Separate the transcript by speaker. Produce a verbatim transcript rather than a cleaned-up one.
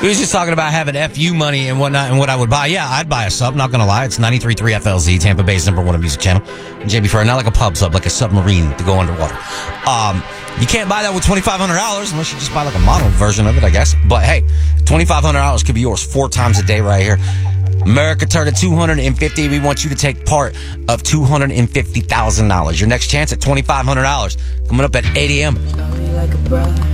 Speaker 1: We was just talking about having F U money and whatnot and what I would buy. Yeah, I'd buy a sub, not going to lie. It's ninety-three point three F L Z, Tampa Bay's number one music channel. J B Furr, not like a pub sub, like a submarine to go underwater. Um, you can't buy that with twenty-five hundred dollars unless you just buy like a model version of it, I guess. But hey, twenty-five hundred dollars could be yours four times a day right here. America turned to two hundred fifty. We want you to take part of two hundred fifty thousand dollars. Your next chance at twenty-five hundred dollars coming up at eight a.m.